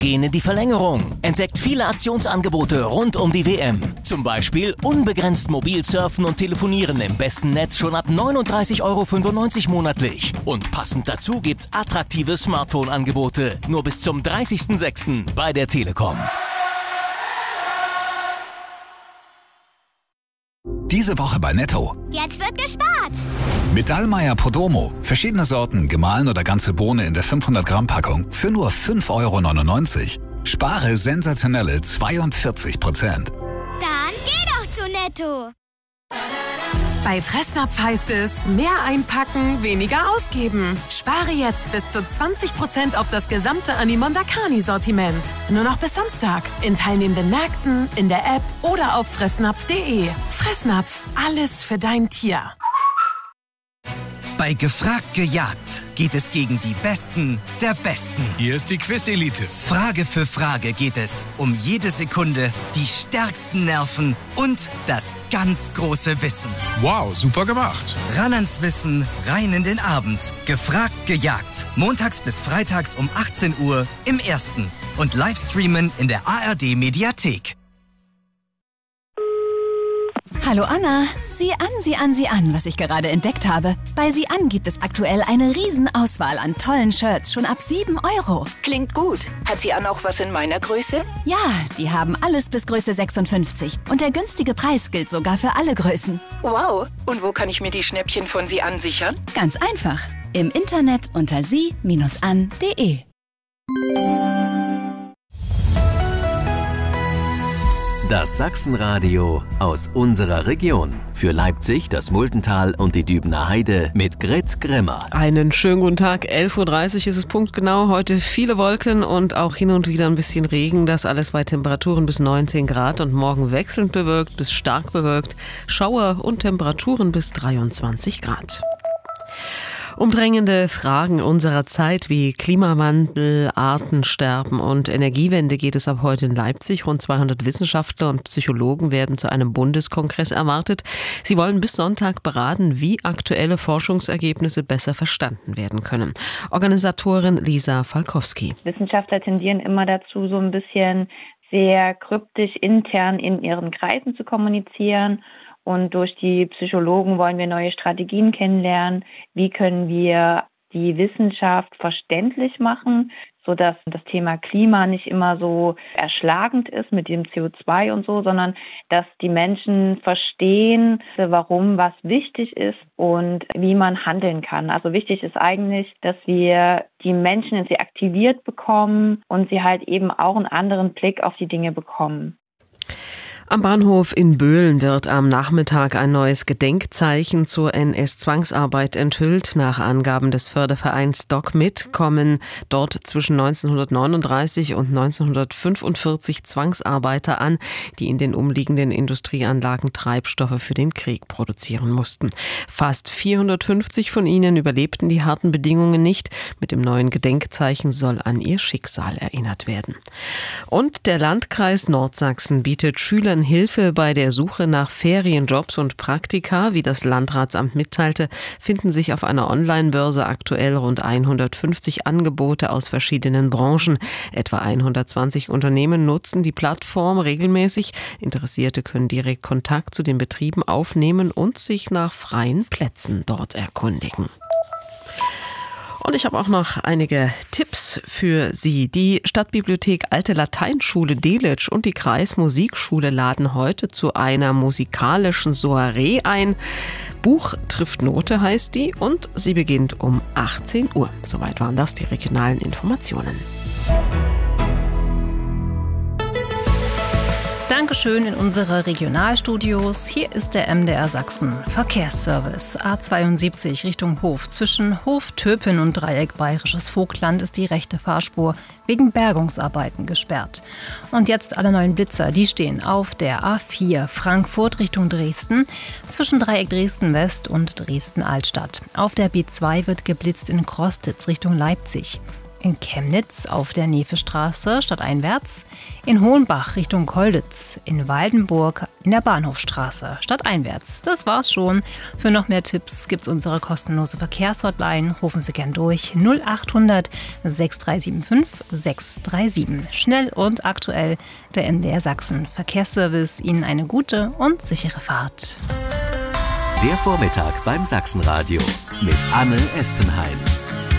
Gehen in die Verlängerung. Entdeckt viele Aktionsangebote rund um die WM. Zum Beispiel unbegrenzt mobil surfen und telefonieren im besten Netz schon ab 39,95 € monatlich. Und passend dazu gibt's attraktive Smartphone-Angebote. Nur bis zum 30.06. bei der Telekom. Diese Woche bei Netto. Jetzt wird gespart! Mit Dallmayr Podromo. Verschiedene Sorten, gemahlen oder ganze Bohne in der 500 Gramm Packung für nur 5,99 €. Spare sensationelle 42%. Dann geh doch zu Netto! Bei Fressnapf heißt es, mehr einpacken, weniger ausgeben. Spare jetzt bis zu 20% auf das gesamte Animondakani-Sortiment. Nur noch bis Samstag. In teilnehmenden Märkten, in der App oder auf fressnapf.de. Fressnapf, alles für dein Tier. Bei Gefragt gejagt geht es gegen die Besten der Besten. Hier ist die Quiz-Elite. Frage für Frage geht es um jede Sekunde, die stärksten Nerven und das ganz große Wissen. Wow, super gemacht. Ran ans Wissen, rein in den Abend. Gefragt gejagt. Montags bis freitags um 18 Uhr im Ersten. Und Livestreamen in der ARD-Mediathek. Hallo Anna, sieh an, was ich gerade entdeckt habe. Bei Sieh an gibt es aktuell eine Riesenauswahl an tollen Shirts, schon ab 7 €. Klingt gut. Hat Sieh an auch was in meiner Größe? Ja, die haben alles bis Größe 56. Und der günstige Preis gilt sogar für alle Größen. Wow. Und wo kann ich mir die Schnäppchen von Sieh an sichern? Ganz einfach. Im Internet unter sie-an.de. Das Sachsenradio aus unserer Region. Für Leipzig, das Muldental und die Dübener Heide mit Grit Grimmer. Einen schönen guten Tag. 11:30 Uhr ist es punktgenau. Heute viele Wolken und auch hin und wieder ein bisschen Regen. Das alles bei Temperaturen bis 19 Grad und morgen wechselnd bewölkt bis stark bewölkt. Schauer und Temperaturen bis 23 Grad. Um drängende Fragen unserer Zeit wie Klimawandel, Artensterben und Energiewende geht es ab heute in Leipzig. Rund 200 Wissenschaftler und Psychologen werden zu einem Bundeskongress erwartet. Sie wollen bis Sonntag beraten, wie aktuelle Forschungsergebnisse besser verstanden werden können. Organisatorin Lisa Falkowski. Wissenschaftler tendieren immer dazu, so ein bisschen sehr kryptisch intern in ihren Kreisen zu kommunizieren. Und durch die Psychologen wollen wir neue Strategien kennenlernen. Wie können wir die Wissenschaft verständlich machen, sodass das Thema Klima nicht immer so erschlagend ist mit dem CO2 und so, sondern dass die Menschen verstehen, warum was wichtig ist und wie man handeln kann. Also wichtig ist eigentlich, dass wir die Menschen sie aktiviert bekommen und sie halt eben auch einen anderen Blick auf die Dinge bekommen. Am Bahnhof in Böhlen wird am Nachmittag ein neues Gedenkzeichen zur NS-Zwangsarbeit enthüllt. Nach Angaben des Fördervereins DocMit kommen dort zwischen 1939 und 1945 Zwangsarbeiter an, die in den umliegenden Industrieanlagen Treibstoffe für den Krieg produzieren mussten. Fast 450 von ihnen überlebten die harten Bedingungen nicht. Mit dem neuen Gedenkzeichen soll an ihr Schicksal erinnert werden. Und der Landkreis Nordsachsen bietet Schülern Hilfe bei der Suche nach Ferienjobs und Praktika. Wie das Landratsamt mitteilte, finden sich auf einer Online-Börse aktuell rund 150 Angebote aus verschiedenen Branchen. Etwa 120 Unternehmen nutzen die Plattform regelmäßig. Interessierte können direkt Kontakt zu den Betrieben aufnehmen und sich nach freien Plätzen dort erkundigen. Und ich habe auch noch einige Tipps für Sie. Die Stadtbibliothek Alte Lateinschule Delitzsch und die Kreismusikschule laden heute zu einer musikalischen Soiree ein. Buch trifft Note heißt die und sie beginnt um 18 Uhr. Soweit waren das die regionalen Informationen. Dankeschön in unsere Regionalstudios. Hier ist der MDR Sachsen Verkehrsservice. A72 Richtung Hof. Zwischen Hof-Töpen und Dreieck Bayerisches Vogtland ist die rechte Fahrspur wegen Bergungsarbeiten gesperrt. Und jetzt alle neuen Blitzer. Die stehen auf der A4 Frankfurt Richtung Dresden zwischen Dreieck Dresden West und Dresden Altstadt. Auf der B2 wird geblitzt in Krostitz Richtung Leipzig. In Chemnitz auf der Nevestraße stadteinwärts, in Hohenbach Richtung Kolditz, in Waldenburg in der Bahnhofstraße stadteinwärts. Das war's schon. Für noch mehr Tipps gibt's unsere kostenlose Verkehrshotline. Rufen Sie gern durch 0800 6375 637. Schnell und aktuell der MDR Sachsen Verkehrsservice. Ihnen eine gute und sichere Fahrt. Der Vormittag beim Sachsenradio mit Anne Espenheim.